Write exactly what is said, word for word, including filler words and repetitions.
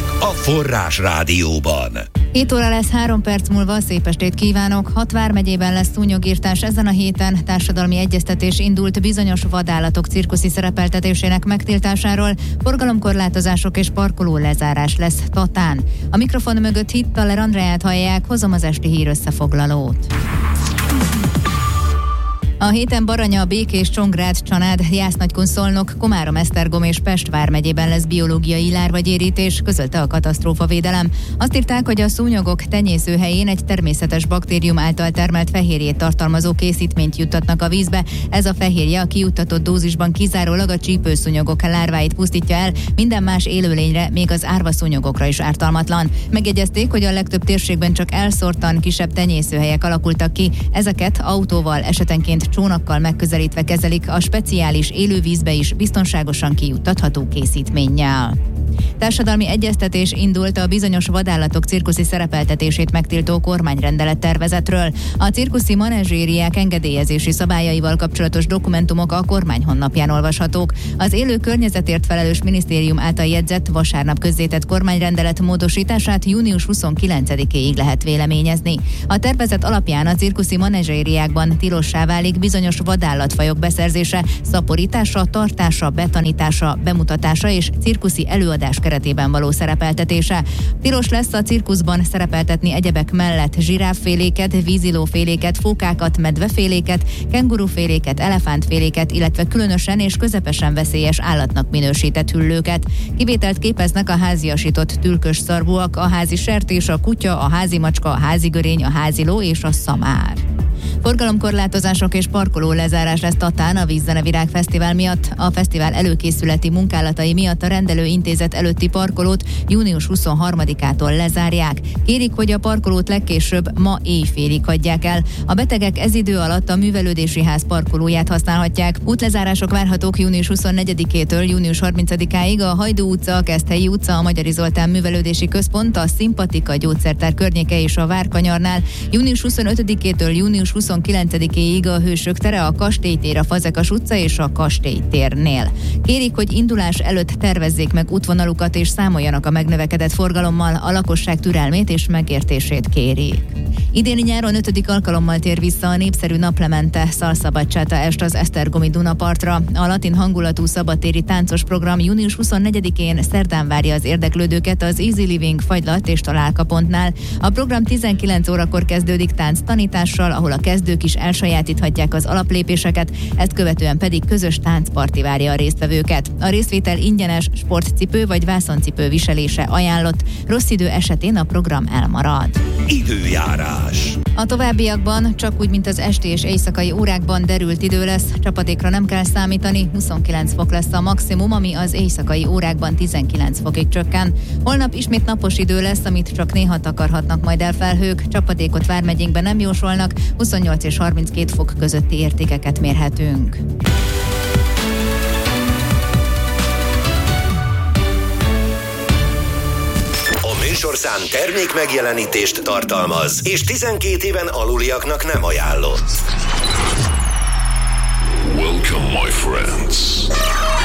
a Forrás Rádióban. hét óra lesz, három perc múlva, szép estét kívánok. Hat vármegyében lesz szúnyogírtás ezen a héten. Társadalmi egyeztetés indult bizonyos vadállatok cirkuszi szerepeltetésének megtiltásáról. Forgalomkorlátozások és parkoló lezárás lesz Tatán. A mikrofon mögött Hittaler Andreát hallják, hozom az esti hír összefoglalót. A héten Baranya, Békés, Csongrád, Csanád, Jász-Nagykun, Szolnok, Komárom, Esztergom és Pest vármegyében lesz biológiai lárvagyérítés, közölte a katasztrófavédelem. Azt írták, hogy a szúnyogok tenyészőhelyén egy természetes baktérium által termelt fehérjét tartalmazó készítményt juttatnak a vízbe. Ez a fehérje a kijuttatott dózisban kizárólag a csípőszúnyogok lárváit pusztítja el, minden más élőlényre, még az árvaszúnyogokra is ártalmatlan. Megjegyezték, hogy a legtöbb térségben csak elszórtan kisebb tenyészőhelyek alakultak ki, ezeket autóval, esetenként csónakkal megközelítve kezelik a speciális élővízbe is biztonságosan kijuttatható készítménnyel. Társadalmi egyeztetés indult a bizonyos vadállatok cirkuszi szerepeltetését megtiltó kormányrendelet tervezetről. A cirkuszi menedzsériák engedélyezési szabályaival kapcsolatos dokumentumok a kormány honlapján olvashatók. Az élő környezetért felelős minisztérium által jegyzett, vasárnap közzétett kormányrendelet módosítását június huszonkilencedikéig lehet véleményezni. A tervezet alapján a cirkuszi menedzsériákban tilossá válik bizonyos vadállatfajok beszerzése, szaporítása, tartása, betanítása, bemutatása és cirkuszi előadás keretében való szerepeltetése. Tilos lesz a cirkuszban szerepeltetni egyebek mellett zsiráfféléket, vízilóféléket, fókákat, medveféléket, kenguruféléket, elefántféléket, illetve különösen és közepesen veszélyes állatnak minősített hüllőket. Kivételt képeznek a háziasított tülkös szarvúak, a házi sertés, a kutya, a házi macska, a házi görény, a házi ló és a szamár. Forgalomkorlátozások és parkoló lezárás lesz Tatán a Vízzenevirág Fesztivál miatt. A fesztivál előkészületi munkálatai miatt a rendelőintézet előtti parkolót június huszonharmadikától lezárják. Kérik, hogy a parkolót legkésőbb ma éjfélig hagyják el. A betegek ez idő alatt a művelődési ház parkolóját használhatják. Útlezárások várhatók június huszonnegyedikétől június harmincadikáig a Hajdú utca, a Keszthelyi utca, a Magyari Zoltán művelődési központ, a Szimpatika gyógyszertár környéke és a Várkanyarnál, június huszonötödikétől június huszonkilencedikéig a Hősök tere, a Kastélytér, a Fazekas utca és a Kastélytérnél. Kérik, hogy indulás előtt tervezzék meg útvonalukat és számoljanak a megnövekedett forgalommal, a lakosság türelmét és megértését kérik. Idéni nyáron ötödik alkalommal tér vissza a népszerű Naplemente Salsa Bachata est az esztergomi Dunapartra. A latin hangulatú szabadtéri táncos program június huszonnegyedikén szerdán várja az érdeklődőket az Easy Living fagylat és találkapontnál. A program tizenkilenc órakor kezdődik tánc tanítással, ahol a kezdők is elsajátíthatják az alaplépéseket, ezt követően pedig közös táncparti várja a résztvevőket. A részvétel ingyenes, sportcipő vagy vászoncipő viselése ajánlott, rossz idő esetén a program elmarad. Időjárás. A továbbiakban csak úgy, mint az esti és éjszakai órákban derült idő lesz, csapadékra nem kell számítani, huszonkilenc fok lesz a maximum, ami az éjszakai órákban tizenkilenc fokig csökken. Holnap ismét napos idő lesz, amit csak néha takarhatnak majd el felhők, csapadékot vármegyénkben nem jósolnak, huszonnyolc és harminckét fok közötti értékeket mérhetünk. Műsorszám termék megjelenítést tartalmaz, és tizenkét éven aluliaknak nem ajánlott. Welcome, my friends.